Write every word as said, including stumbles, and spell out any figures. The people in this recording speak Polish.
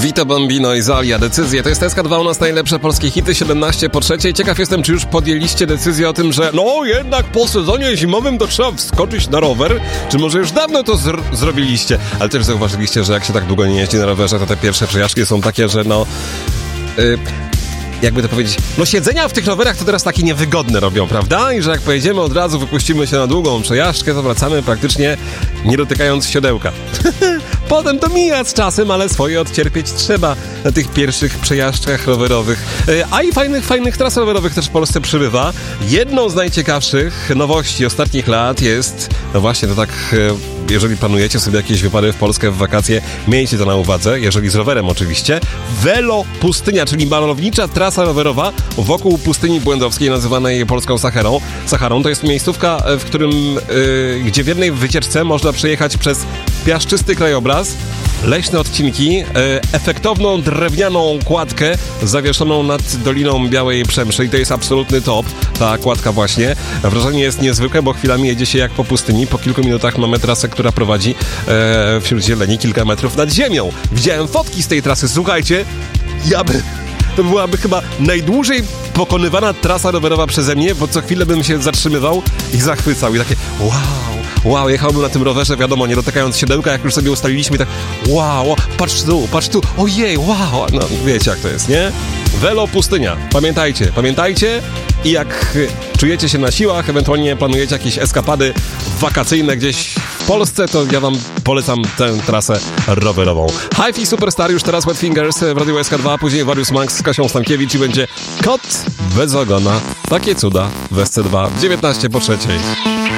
Vito Bambino i Zalia, decyzje. To jest S K dwa, u nas najlepsze polskie hity, siedemnaście po trzeciej. Ciekaw jestem, czy już podjęliście decyzję o tym, że no jednak po sezonie zimowym to trzeba wskoczyć na rower, czy może już dawno to zr- zrobiliście. Ale też zauważyliście, że jak się tak długo nie jeździ na rowerze, to te pierwsze przejażdżki są takie, że no... Yy, jakby to powiedzieć, no siedzenia w tych rowerach to teraz takie niewygodne robią, prawda? I że jak pojedziemy od razu, wypuścimy się na długą przejażdżkę, to wracamy praktycznie nie dotykając siodełka. Potem to mija z czasem, ale swoje odcierpieć trzeba na tych pierwszych przejażdżkach rowerowych. A i fajnych, fajnych tras rowerowych też w Polsce przybywa. Jedną z najciekawszych nowości ostatnich lat jest, no właśnie, to tak, jeżeli planujecie sobie jakieś wypady w Polskę w wakacje, miejcie to na uwadze, jeżeli z rowerem oczywiście. Velo Pustynia, czyli malownicza trasa rowerowa wokół pustyni błędowskiej, nazywanej polską Saharą. Saharą to jest miejscówka, w którym, yy, gdzie w jednej wycieczce można przejechać przez piaszczysty krajobraz, leśne odcinki, e, efektowną drewnianą kładkę zawieszoną nad Doliną Białej Przemszy i to jest absolutny top, ta kładka właśnie. Wrażenie jest niezwykłe, bo chwilami jedzie się jak po pustyni. Po kilku minutach mamy trasę, która prowadzi e, wśród zieleni kilka metrów nad ziemią. Widziałem fotki z tej trasy, słuchajcie, ja by... To byłaby chyba najdłużej pokonywana trasa rowerowa przeze mnie, bo co chwilę bym się zatrzymywał i zachwycał. I takie wow, wow, jechałbym na tym rowerze, wiadomo, nie dotykając siodełka, jak już sobie ustaliliśmy, i tak wow, patrz tu, patrz tu, ojej, wow. No wiecie jak to jest, nie? Velo Pustynia. Pamiętajcie, pamiętajcie i jak czujecie się na siłach, ewentualnie planujecie jakieś eskapady wakacyjne gdzieś w Polsce, to ja wam polecam tę trasę rowerową. Hi-Fi Superstar, już teraz Wet Fingers w Radiu S K dwa, później Warius Max z Kasią Stankiewicz i będzie Kot bez ogona. Takie cuda w S C dwa, dziewiętnaście po trzeciej.